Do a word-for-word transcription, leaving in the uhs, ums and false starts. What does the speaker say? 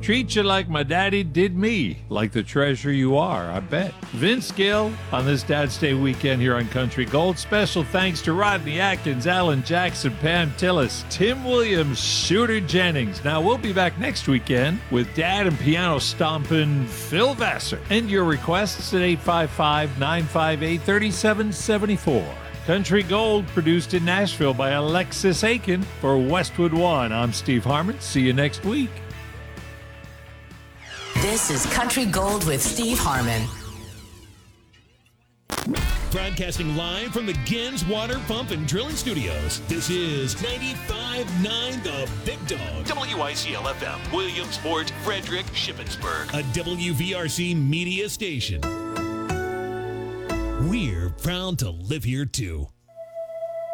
Treat you like my daddy did me, like the treasure you are, I bet. Vince Gill on this Dad's Day weekend here on Country Gold. Special thanks to Rodney Atkins, Alan Jackson, Pam Tillis, Tim Williams, Shooter Jennings. Now, we'll be back next weekend with Dad and piano stomping Phil Vassar. And your requests at eight five five, nine five eight, three seven seven four. Country Gold, produced in Nashville by Alexis Aiken for Westwood One. I'm Steve Harmon. See you next week. This is Country Gold with Steve Harmon. Broadcasting live from the Gins Water Pump and Drilling Studios. This is ninety-five point nine The Big Dog. W I C L F M, Williamsport, Frederick, Shippensburg. A W V R C media station. We're proud to live here too.